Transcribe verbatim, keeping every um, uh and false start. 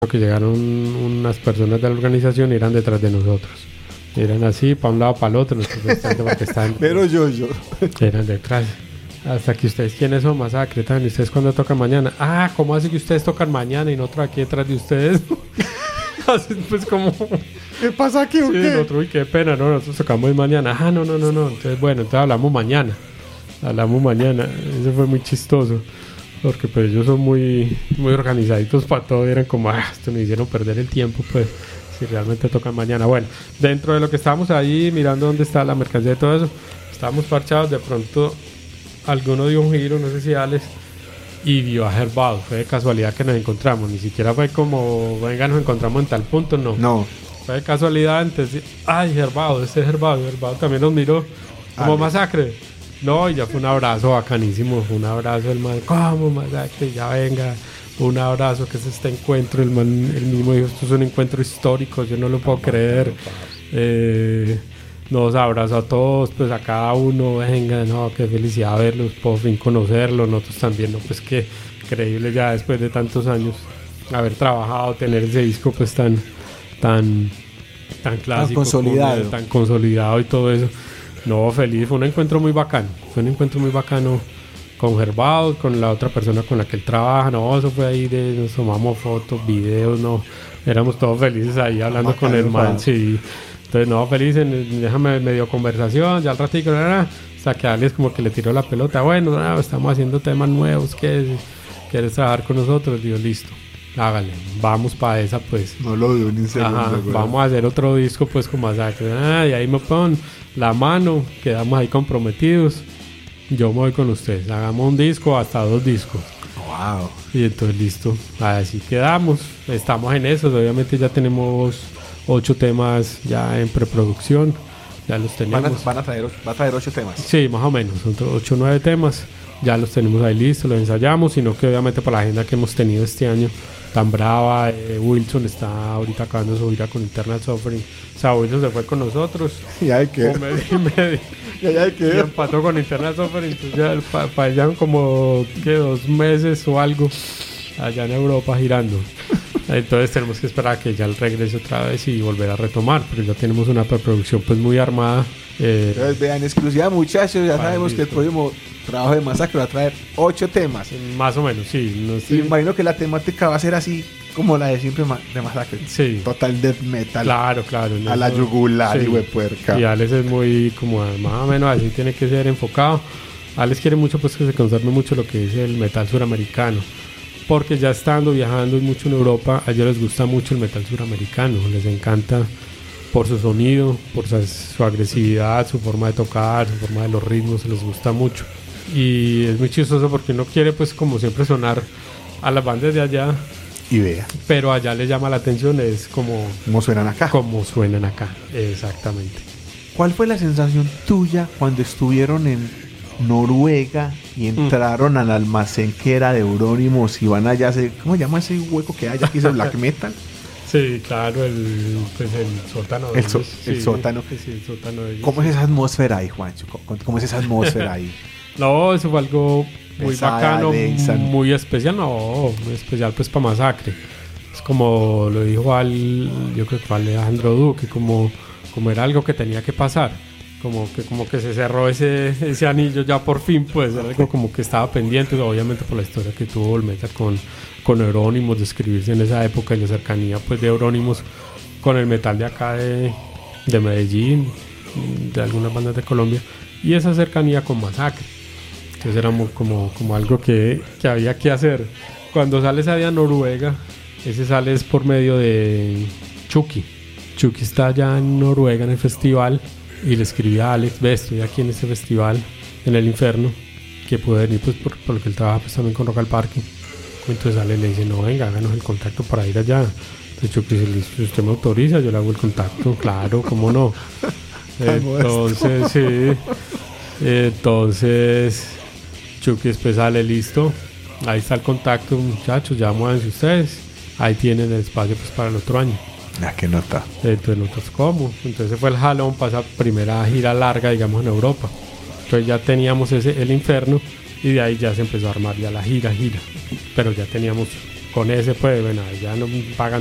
que llegaron unas personas de la organización y eran detrás de nosotros. Eran así, para un lado, para el otro. Nosotros estaban, Pero yo, yo. Eran detrás. Hasta que ustedes, ¿quiénes son? Masacre, ¿y ustedes cuándo tocan mañana? Ah, ¿cómo así que ustedes tocan mañana y nosotros aquí detrás de ustedes? Así, pues como... ¿Qué pasa aquí o sí, qué? nosotros, uy, qué pena, ¿no? Nosotros tocamos mañana. Ah, no, no, no, no. Entonces, bueno, entonces hablamos mañana. Hablamos mañana. Eso fue muy chistoso. Porque pues ellos son muy, muy organizaditos para todo. Eran como, ah, esto me hicieron perder el tiempo, pues, si realmente tocan mañana. Bueno, dentro de lo que estábamos ahí, mirando dónde está la mercancía y todo eso, estábamos parchados. De pronto, alguno dio un giro, no sé si Alex, y vio a Herbado. Fue de casualidad que nos encontramos. Ni siquiera fue como, venga, nos encontramos en tal punto, no. No. Fue de casualidad, entonces, ay, Herbado, este es Herbado. Herbado también nos miró como Ale. Masacre. No, y ya fue un abrazo bacanísimo, fue un abrazo el man, ¿cómo Masacre? Ya venga, un abrazo, que es este encuentro, el man, el mismo dijo, esto es un encuentro histórico, yo no lo puedo creer. Eh, nos abrazó a todos, pues a cada uno, venga, no, qué felicidad verlos, por fin conocerlos, nosotros también, no, pues qué increíble ya después de tantos años haber trabajado, tener ese disco pues tan, tan, tan clásico, tan consolidado, con, tan consolidado y todo eso. No, feliz, fue un encuentro muy bacano, fue un encuentro muy bacano con Herbado, con la otra persona con la que él trabaja, no, eso fue ahí, de, nos tomamos fotos, videos, no, éramos todos felices ahí hablando bacano, con el man, sí, entonces no, felices, déjame medio conversación, ya al ratito, hasta que Alex como que le tiró la pelota, bueno, no, estamos haciendo temas nuevos, ¿qué quieres trabajar con nosotros? Digo, listo, hágale, vamos para esa pues. No lo dudo ni un segundo. Ajá, vamos a hacer otro disco pues con Masacre, ah, y ahí me ponen la mano, quedamos ahí comprometidos, yo me voy con ustedes, hagamos un disco, hasta dos discos. Wow. Y entonces listo, así quedamos, estamos en eso, obviamente ya tenemos ocho temas ya en preproducción, ya los tenemos. Van a, van a traer, va a traer ocho temas. Sí, más o menos, son ocho o nueve temas, ya los tenemos ahí listos, los ensayamos, sino que obviamente por la agenda que hemos tenido este año tan brava, eh, Wilson está ahorita acabando su gira con Internal Suffering. O sea, Wilson se fue con nosotros. Y hay que. Y hay que. Y empató con Internal Suffering. Entonces ya para pa allá como que dos meses o algo allá en Europa girando. Entonces tenemos que esperar a que ya él regrese otra vez y volver a retomar, pero ya tenemos una preproducción pues muy armada. Eh, Entonces vean, exclusiva muchachos, ya sabemos que el próximo trabajo de Masacre va a traer ocho temas. Más o menos, sí. No sé. Y imagino que la temática va a ser así como la de siempre de Masacre. Sí. Total death metal. Claro, claro. A la yugular, sí. Y huepuerca. Y Alex es muy como más o menos así, tiene que ser enfocado. Alex quiere mucho pues que se conserve mucho lo que es el metal suramericano. Porque ya estando viajando mucho en Europa, a ellos les gusta mucho el metal suramericano. Les encanta por su sonido, por su, su agresividad, su forma de tocar, su forma de los ritmos, les gusta mucho. Y es muy chistoso porque uno quiere pues como siempre sonar a las bandas de allá. Y vea. Pero allá le llama la atención, es como... ¿Cómo suenan acá? Como suenan acá, exactamente. ¿Cuál fue la sensación tuya cuando estuvieron en Noruega y entraron mm. al almacén que era de Eurónimos y van allá a hacer... ¿Cómo se llama ese hueco que hay aquí? ¿Es el black metal? Sí, claro, el, pues el sótano. De el, so, ellos, el sí, sótano. Sí, el sótano de ellos. ¿Cómo es esa atmósfera ahí, Juancho? ¿Cómo, cómo es esa atmósfera ahí? No, eso fue algo muy Pesada, bacano, densa. muy especial. No, muy especial pues para Masacre. Es como lo dijo al, yo creo que fue Alejandro Duque, como, como era algo que tenía que pasar. Como que, como que se cerró ese, ese anillo ya por fin, pues era algo como que estaba pendiente, obviamente por la historia que tuvo el metal con, con Eurónimos, de escribirse en esa época y la cercanía pues de Eurónimos con el metal de acá de, de Medellín, de algunas bandas de Colombia, y esa cercanía con Masacre. Entonces era muy, como, como algo que, que había que hacer. Cuando sales allá a Noruega, ese sale es por medio de Chucky. Chucky está allá en Noruega en el festival. Y le escribí a Alex, ve, estoy aquí en este festival, en el infierno, que puede venir pues por, porque él trabaja pues también con Rock al Parque. Entonces Ale le dice, no, venga, háganos el contacto para ir allá. Entonces yo dice, si usted me autoriza, yo le hago el contacto, claro, cómo no. Entonces, sí, entonces Chucky después sale, listo, ahí está el contacto, muchachos, ya muévanse ustedes, ahí tienen el espacio pues para el otro año. Ah, qué nota. Entonces nosotros, ¿cómo? Entonces fue el jalón para esa primera gira larga, digamos, en Europa. Entonces ya teníamos ese, el infierno, y de ahí ya se empezó a armar ya la gira, gira. Pero ya teníamos con ese, pues, bueno, ya no pagan